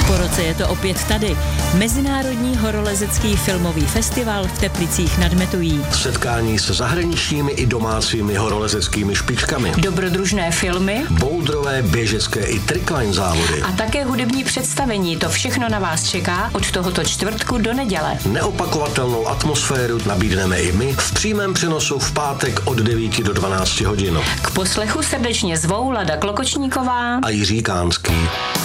Po roce je to opět tady. Mezinárodní horolezecký filmový festival v Teplicích nad Metují. Setkání se zahraničními i domácími horolezeckými špičkami. Dobrodružné filmy. Bouldrové, běžecké i trikline závody. A také hudební představení. To všechno na vás čeká od tohoto čtvrtku do neděle. Neopakovatelnou atmosféru nabídneme i my v přímém přenosu v pátek od 9 do 12 hodin. K poslechu srdečně zvou Lada Klokočníková a Jiří Kánský.